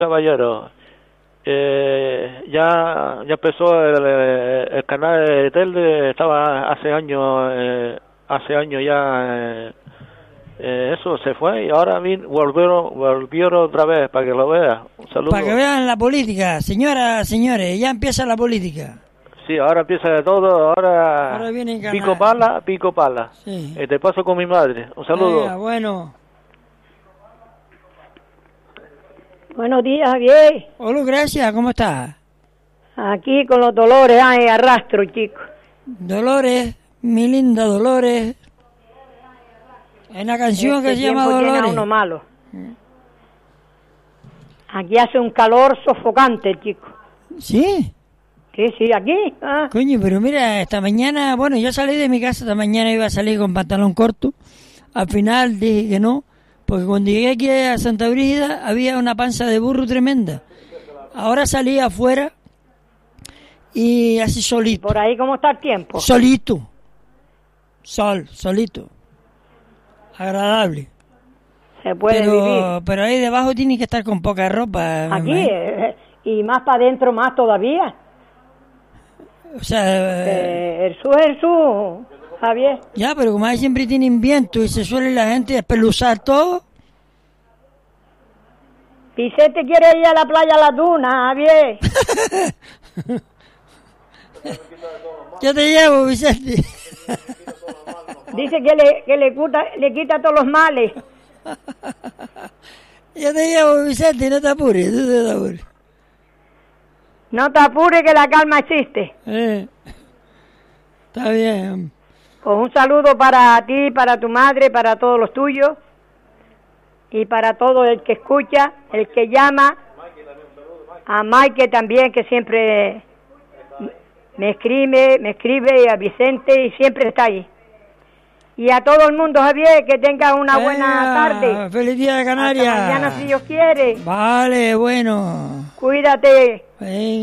Caballero, ya empezó el canal de tele, estaba hace años ya, eso se fue y ahora volvieron otra vez para que lo vea. Un saludo. Para que vean la política, señoras, señores, ya empieza la política. Sí, ahora empieza de todo, ahora viene el pico pala. Sí. Te paso con mi madre. Un saludo. Bueno. Buenos días, Javier. Hola, gracias, ¿cómo estás? Aquí con los Dolores, arrastro, chico. Dolores, mi linda Dolores. Hay una canción que se llama Dolores. Uno malo. Aquí hace un calor sofocante, chico. ¿Sí? Sí, aquí. Coño, pero mira, esta mañana, bueno, yo salí de mi casa, esta mañana iba a salir con pantalón corto. Al final dije que no. Porque cuando llegué aquí a Santa Brígida había una panza de burro tremenda. Ahora salí afuera y así solito. ¿Por ahí cómo está el tiempo? Solito. Solito. Agradable. Se puede vivir. Pero ahí debajo tiene que estar con poca ropa. Aquí, y más para adentro más todavía. O sea... el sur, Javier. Ya, pero como ahí siempre tienen viento y se suele la gente espeluzar todo. Vicente quiere ir a la playa a la duna, Javier. Yo te llevo, Vicente. Dice que le quita todos los males. Yo te llevo, Vicente, no te apures, No te apures que la calma existe. Está bien. Pues un saludo para ti, para tu madre, para todos los tuyos y para todo el que escucha, el que llama, a Mike también, que siempre me escribe, y a Vicente, y siempre está ahí. Y a todo el mundo, Javier, que tenga una buena tarde. ¡Feliz día de Canarias! Hasta mañana, si Dios quiere. Vale, bueno. Cuídate.